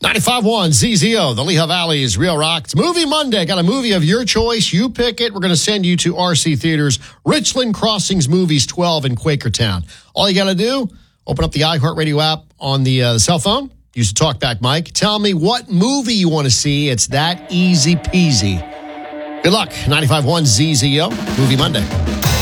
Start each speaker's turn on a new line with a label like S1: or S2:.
S1: 95.1 ZZO, the Lehigh Valley's Real Rock. It's Movie Monday. Got a movie of your choice. You pick it. We're going to send you to RC Theaters, Richland Crossings Movies 12 in Quakertown. All you got to do, open up the iHeartRadio app on the cell phone. Use the TalkBack mic. Tell me what movie you want to see. It's that easy peasy. Good luck. 95.1 ZZO, Movie Monday.